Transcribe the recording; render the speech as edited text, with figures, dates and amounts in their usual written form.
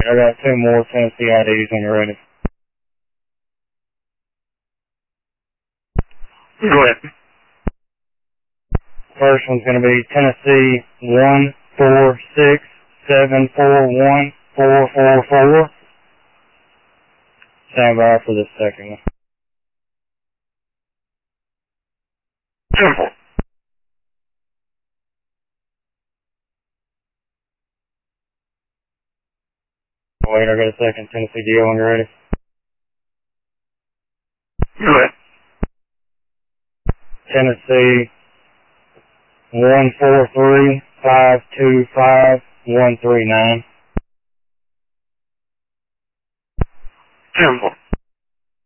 I got two more Tennessee IDs when you're ready. Go ahead. First one's going to be Tennessee 146741444. Stand by for the second one. 10-4. Wait, I got a second Tennessee deal when you're ready. Go ahead. Tennessee 143525139. 10-4.